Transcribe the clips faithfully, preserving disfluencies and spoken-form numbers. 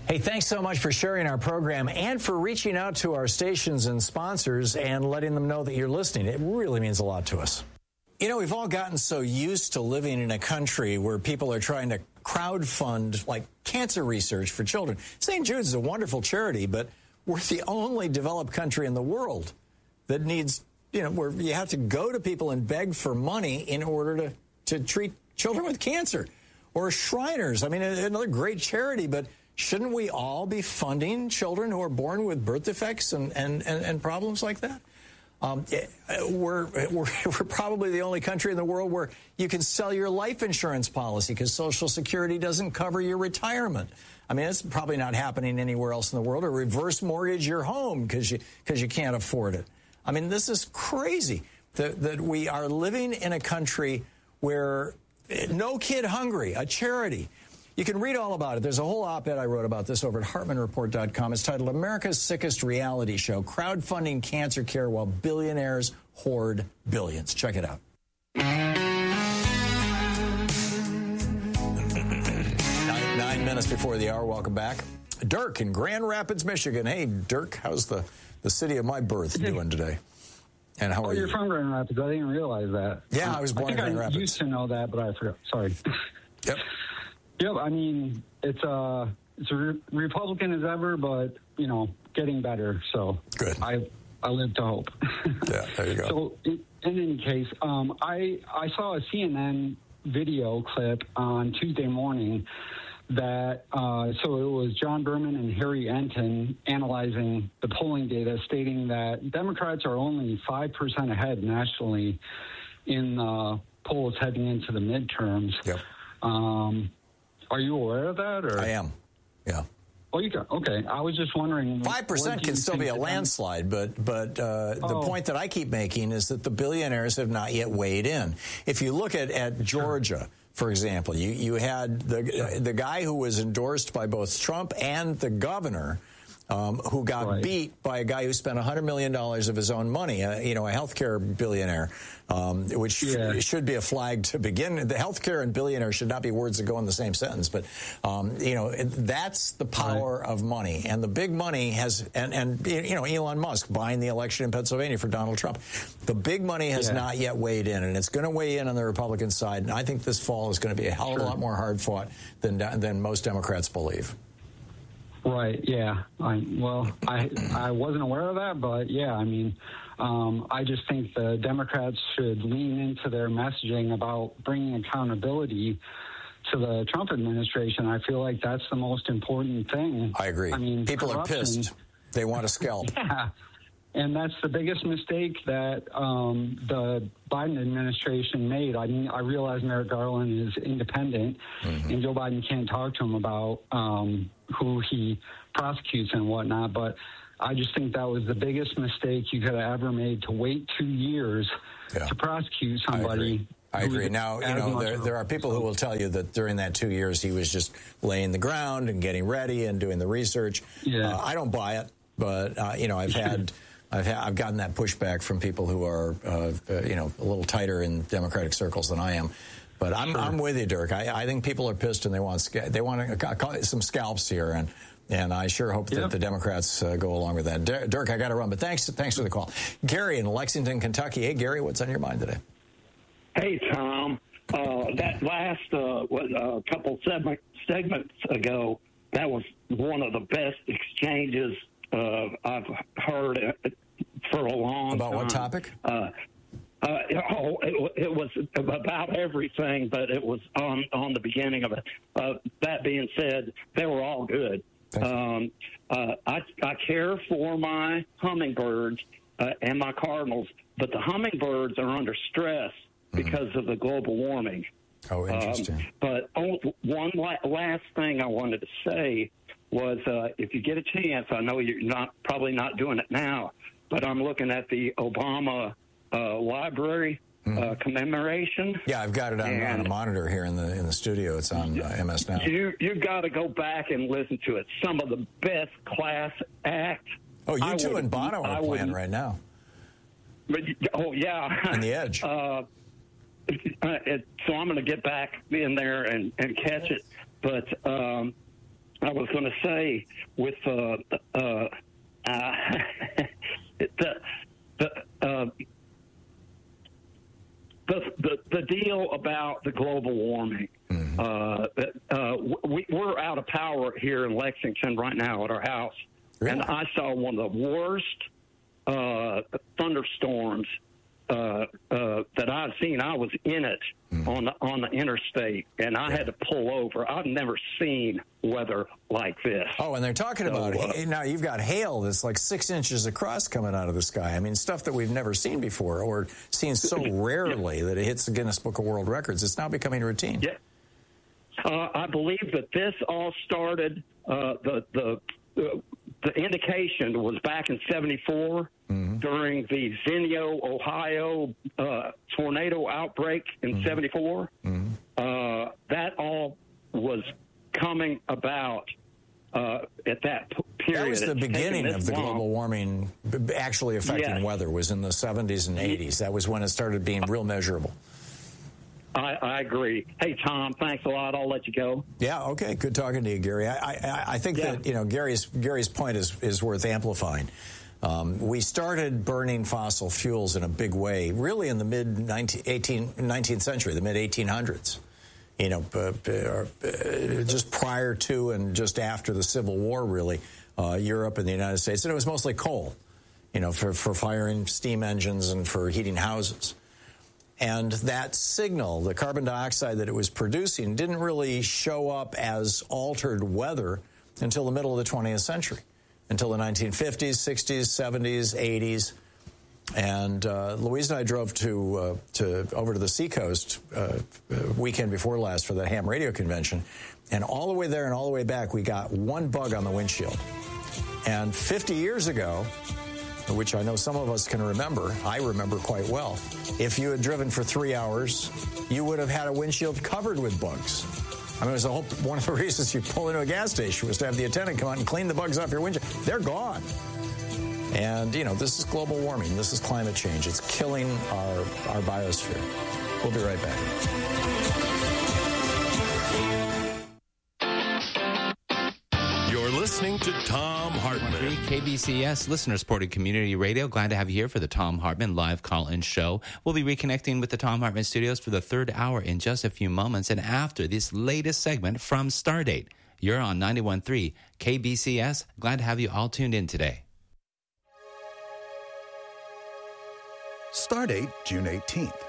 Hey, thanks so much for sharing our program and for reaching out to our stations and sponsors and letting them know that you're listening. It really means a lot to us. You know, we've all gotten so used to living in a country where people are trying to crowdfund, like, cancer research for children. Saint Jude's is a wonderful charity, but we're the only developed country in the world that needs, you know, where you have to go to people and beg for money in order to, to treat children with cancer. Or Shriners, I mean, another great charity, but shouldn't we all be funding children who are born with birth defects and, and, and, and problems like that? Um, we're, we're, we're probably the only country in the world where you can sell your life insurance policy because Social Security doesn't cover your retirement. I mean, it's probably not happening anywhere else in the world. Or reverse mortgage your home because you, because you can't afford it. I mean, this is crazy that, that we are living in a country where No Kid Hungry, a charity. You can read all about it. There's a whole op-ed I wrote about this over at Hartman Report dot com. It's titled America's Sickest Reality Show, Crowdfunding Cancer Care While Billionaires Hoard Billions. Check it out. nine, nine minutes before the hour. Welcome back. Dirk in Grand Rapids, Michigan. Hey, Dirk, how's the, the city of my birth doing today? And how oh, are you? You're from Grand Rapids. I didn't realize that. Yeah, I was born I think in Grand I Rapids. I used to know that, but I forgot. Sorry. Yep. Yep. I mean, it's uh, it's a re- Republican as ever, but you know, getting better. So good. I I live to hope. Yeah. There you go. So in, in any case, um, I I saw a C N N video clip on Tuesday morning that uh, so it was John Berman and Harry Enton analyzing the polling data, stating that Democrats are only five percent ahead nationally in uh, polls heading into the midterms. Yep. Um, are you aware of that? Or? I am. Yeah. Oh, you got okay. I was just wondering. Five percent can still be a landslide, but but uh, the oh. point that I keep making is that the billionaires have not yet weighed in. If you look at at Georgia, for example, you you had the the guy who was endorsed by both Trump and the governor, um, who got right. beat by a guy who spent one hundred million dollars of his own money, uh, you know, a healthcare billionaire, um, which yeah. f- should be a flag to begin. The healthcare and billionaire should not be words that go in the same sentence, but, um, you know, it, that's the power right. of money. And the big money has, and, and, you know, Elon Musk buying the election in Pennsylvania for Donald Trump. The big money has yeah. not yet weighed in, and it's going to weigh in on the Republican side. And I think this fall is going to be a hell of sure. a lot more hard fought than, than most Democrats believe. Right. Yeah. I, well, I I wasn't aware of that, but yeah. I mean, um, I just think the Democrats should lean into their messaging about bringing accountability to the Trump administration. I feel like that's the most important thing. I agree. I mean, people corruption, are pissed. They want a scalp. Yeah. And that's the biggest mistake that um, the Biden administration made. I mean, I realize Merrick Garland is independent, mm-hmm. and Joe Biden can't talk to him about um, who he prosecutes and whatnot, but I just think that was the biggest mistake you could have ever made, to wait two years yeah. to prosecute somebody. I agree. I agree. Now, you know, there, there are people who will tell you that during that two years he was just laying the ground and getting ready and doing the research. Yeah. Uh, I don't buy it, but, uh, you know, I've had... I've, ha- I've gotten that pushback from people who are, uh, uh, you know, a little tighter in Democratic circles than I am. But I'm, sure. I'm with you, Dirk. I, I think people are pissed and they want sca- they want uh, some scalps here, and and I sure hope yep. that the Democrats uh, go along with that. D- Dirk, I got to run, but thanks thanks for the call. Gary in Lexington, Kentucky. Hey, Gary, what's on your mind today? Hey, Tom. Uh, that last uh, was a couple segment, segments ago, that was one of the best exchanges Uh, I've heard for a long about time. What topic? Uh, uh, oh, it, it was about everything, but it was on on the beginning of it. Uh, that being said, they were all good. Um, uh, I, I care for my hummingbirds uh, and my cardinals, but the hummingbirds are under stress mm-hmm. because of the global warming. Oh, interesting. Um, but oh, one la- last thing I wanted to say was uh, if you get a chance, I know you're not probably not doing it now, but I'm looking at the Obama uh, Library mm. uh, commemoration. Yeah, I've got it on, on a monitor here in the in the studio. It's on uh, M S Now. You you got to go back and listen to it. Some of the best class act. Oh, you I two would, and Bono are playing right now. But oh yeah, in the Edge. Uh, it, so I'm going to get back in there and, and catch it, but. Um, Uh, I was going to say with uh, uh, uh, the the, uh, the the the deal about the global warming. Mm-hmm. Uh, uh, we, we're out of power here in Lexington right now at our house, really? And I saw one of the worst uh, thunderstorms uh, uh, that I've seen. I was in it mm-hmm. on the on the interstate, and I yeah. had to pull over. I've never seen weather like this. Oh, and they're talking so, about uh, now. You've got hail that's like six inches across coming out of the sky. I mean, stuff that we've never seen before, or seen so rarely yeah. that it hits the Guinness Book of World Records. It's now becoming routine. Yeah. Uh, I believe that this all started, uh, the, the the the indication was back in seventy-four mm-hmm. during the Zinio, Ohio uh, tornado outbreak in mm-hmm. seventy-four. Mm-hmm. Uh, that all was coming about uh, at that p- period. That was the it's beginning of the long. global warming actually affecting yes. weather, was in the seventies and eighties. That was when it started being real measurable. I, I agree. Hey, Tom, thanks a lot. I'll let you go. Yeah, okay. Good talking to you, Gary. I, I, I think yeah. that, you know, Gary's Gary's point is, is worth amplifying. Um, we started burning fossil fuels in a big way, really in the mid-nineteenth century, the mid eighteen hundreds. You know, uh, uh, just prior to and just after the Civil War, really, uh, Europe and the United States. And it was mostly coal, you know, for, for firing steam engines and for heating houses. And that signal, the carbon dioxide that it was producing, didn't really show up as altered weather until the middle of the twentieth century, until the nineteen fifties, sixties, seventies, eighties. And uh, Louise and I drove to uh, to over to the Seacoast uh, weekend before last for the ham radio convention. And all the way there and all the way back, we got one bug on the windshield. And fifty years ago, which I know some of us can remember, I remember quite well, if you had driven for three hours, you would have had a windshield covered with bugs. I mean, it was a whole, one of the reasons you pull into a gas station was to have the attendant come out and clean the bugs off your windshield. They're gone. And, you know, this is global warming. This is climate change. It's killing our, our biosphere. We'll be right back. Listening to Tom Hartman. K B C S, listener-supported community radio. Glad to have you here for the Tom Hartman live call-in show. We'll be reconnecting with the Tom Hartman studios for the third hour in just a few moments. And after this latest segment from Stardate, you're on ninety-one point three K B C S. Glad to have you all tuned in today. Stardate, June eighteenth.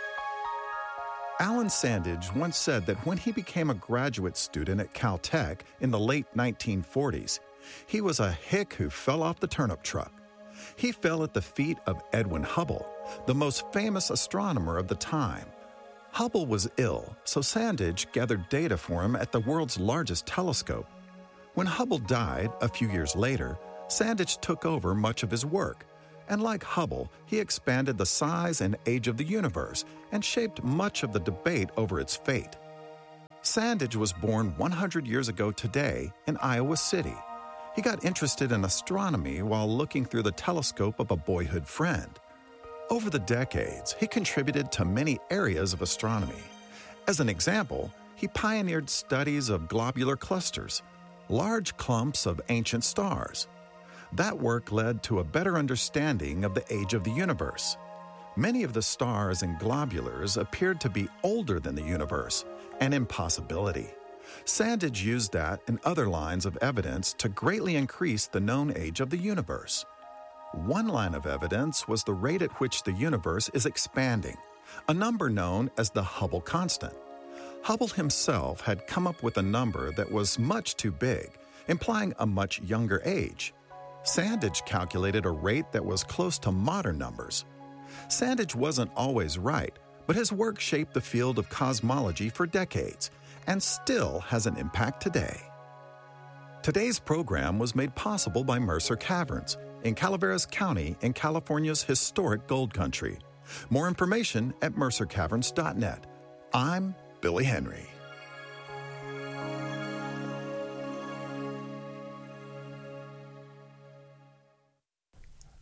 Alan Sandage once said that when he became a graduate student at Caltech in the late nineteen forties, he was a hick who fell off the turnip truck. He fell at the feet of Edwin Hubble, the most famous astronomer of the time. Hubble was ill, so Sandage gathered data for him at the world's largest telescope. When Hubble died a few years later, Sandage took over much of his work. And like Hubble, he expanded the size and age of the universe and shaped much of the debate over its fate. Sandage was born one hundred years ago today in Iowa City. He got interested in astronomy while looking through the telescope of a boyhood friend. Over the decades, he contributed to many areas of astronomy. As an example, he pioneered studies of globular clusters, large clumps of ancient stars. That work led to a better understanding of the age of the universe. Many of the stars and globulars appeared to be older than the universe, an impossibility. Sandage used that and other lines of evidence to greatly increase the known age of the universe. One line of evidence was the rate at which the universe is expanding, a number known as the Hubble constant. Hubble himself had come up with a number that was much too big, implying a much younger age. Sandage calculated a rate that was close to modern numbers. Sandage wasn't always right, but his work shaped the field of cosmology for decades and still has an impact today. Today's program was made possible by Mercer Caverns in Calaveras County in California's historic gold country. More information at mercer caverns dot net. I'm Billy Henry.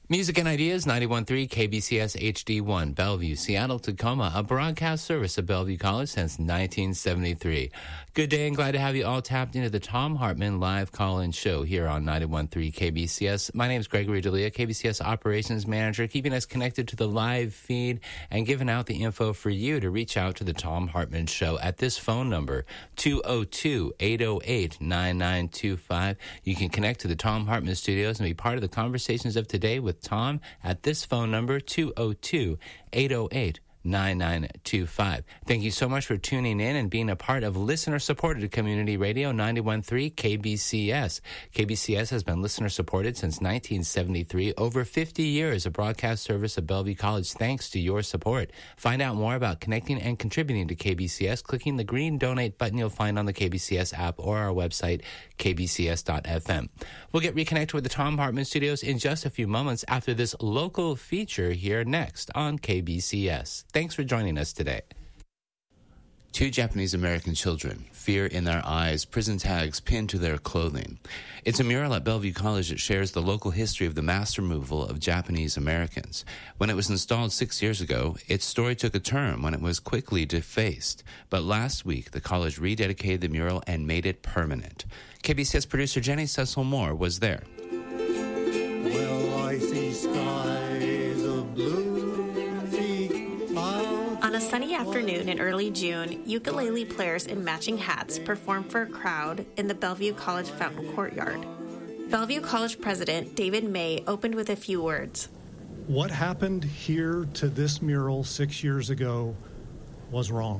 Music and Ideas, ninety-one point three K B C S H D one, Bellevue, Seattle, Tacoma, a broadcast service of Bellevue College since nineteen seventy-three. Good day and glad to have you all tapped into the Thom Hartmann live call-in show here on ninety-one point three K B C S. My name is Gregory D'Elia, K B C S Operations Manager, keeping us connected to the live feed and giving out the info for you to reach out to the Thom Hartmann Show at this phone number, two oh two, eight oh eight, nine nine two five. You can connect to the Thom Hartmann Studios and be part of the conversations of today with Tom at this phone number, two oh two, eight oh eight, nine nine two five. Thank you so much for tuning in and being a part of listener-supported community radio ninety-one point three K B C S. K B C S has been listener-supported since nineteen seventy-three, over fifty years of broadcast service of Bellevue College thanks to your support. Find out more about connecting and contributing to K B C S, clicking the green donate button you'll find on the K B C S app or our website, k b c s dot f m. We'll get reconnected with the Thom Hartmann Studios in just a few moments after this local feature here next on K B C S. Thanks for joining us today. Two Japanese-American children, fear in their eyes, prison tags pinned to their clothing. It's a mural at Bellevue College that shares the local history of the mass removal of Japanese-Americans. When it was installed six years ago, its story took a turn when it was quickly defaced. But last week, the college rededicated the mural and made it permanent. K B C S producer Jenny Cecil Moore was there. Well, I see skies of blue. On a sunny afternoon in early June, ukulele players in matching hats performed for a crowd in the Bellevue College Fountain Courtyard. Bellevue College President David May opened with a few words. What happened here to this mural six years ago was wrong.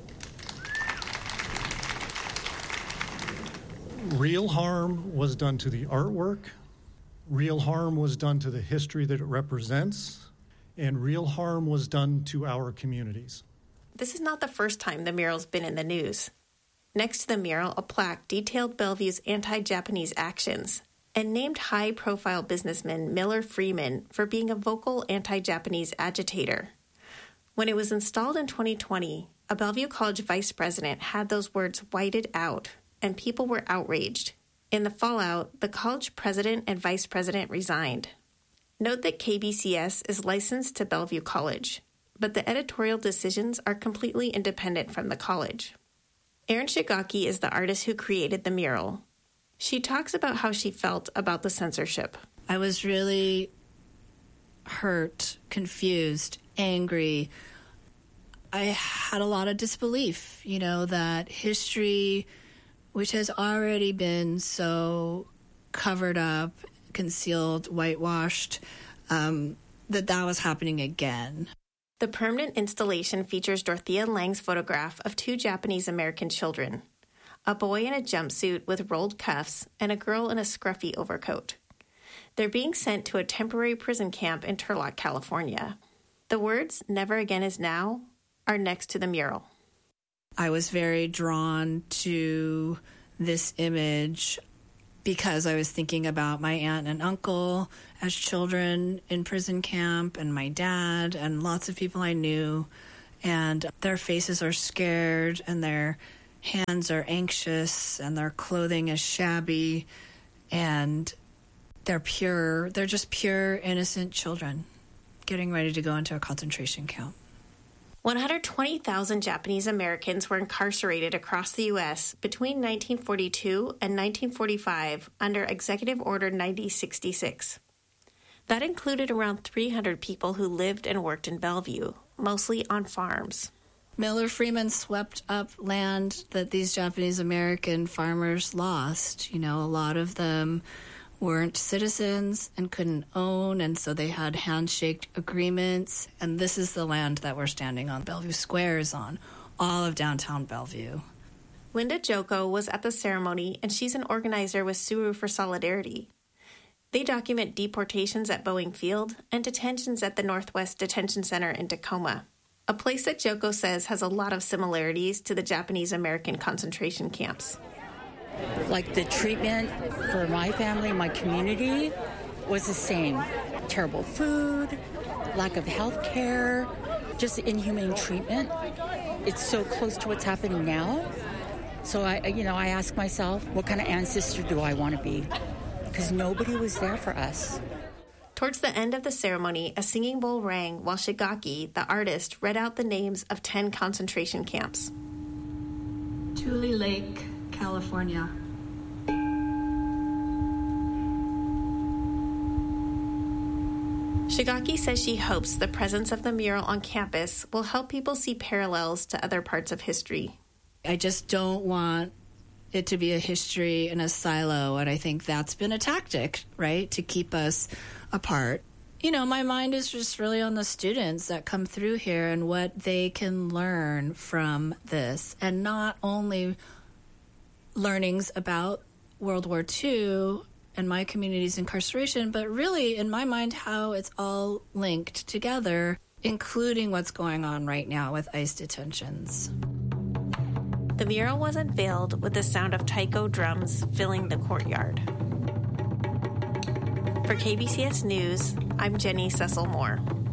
Real harm was done to the artwork. Real harm was done to the history that it represents. And real harm was done to our communities. This is not the first time the mural's been in the news. Next to the mural, a plaque detailed Bellevue's anti-Japanese actions and named high-profile businessman Miller Freeman for being a vocal anti-Japanese agitator. When it was installed in twenty twenty, a Bellevue College vice president had those words whited out, and people were outraged. In the fallout, the college president and vice president resigned. Note that K B C S is licensed to Bellevue College, but the editorial decisions are completely independent from the college. Erin Shigaki is the artist who created the mural. She talks about how she felt about the censorship. I was really hurt, confused, angry. I had a lot of disbelief, you know, that history, which has already been so covered up, concealed, whitewashed, um, that that was happening again. The permanent installation features Dorothea Lange's photograph of two Japanese-American children, a boy in a jumpsuit with rolled cuffs and a girl in a scruffy overcoat. They're being sent to a temporary prison camp in Turlock, California. The words, "Never again is now," are next to the mural. I was very drawn to this image because I was thinking about my aunt and uncle as children in prison camp, and my dad, and lots of people I knew, and their faces are scared, and their hands are anxious, and their clothing is shabby, and they're pure, they're just pure, innocent children getting ready to go into a concentration camp. one hundred twenty thousand Japanese Americans were incarcerated across the U S between nineteen forty-two and nineteen forty-five under Executive Order ninety sixty-six. That included around three hundred people who lived and worked in Bellevue, mostly on farms. Miller Freeman swept up land that these Japanese American farmers lost. You know, a lot of them weren't citizens and couldn't own, and so they had handshake agreements. And this is the land that we're standing on. Bellevue Square is on, all of downtown Bellevue. Linda Joko was at the ceremony, and she's an organizer with Suru for Solidarity. They document deportations at Boeing Field and detentions at the Northwest Detention Center in Tacoma, a place that Joko says has a lot of similarities to the Japanese American concentration camps. Like the treatment for my family, my community, was the same. Terrible food, lack of health care, just inhumane treatment. It's so close to what's happening now. So I, you know, I ask myself, what kind of ancestor do I want to be? Because nobody was there for us. Towards the end of the ceremony, a singing bowl rang while Shigaki, the artist, read out the names of ten concentration camps. Tule Lake, California. Shigaki says she hopes the presence of the mural on campus will help people see parallels to other parts of history. I just don't want it to be a history in a silo, and I think that's been a tactic, right, to keep us apart. You know, my mind is just really on the students that come through here and what they can learn from this, and not only learnings about World War Two and my community's incarceration, but really, in my mind, how it's all linked together, including what's going on right now with ICE detentions. The mural was unveiled with the sound of taiko drums filling the courtyard. For K B C S News, I'm Jenny Cecil Moore.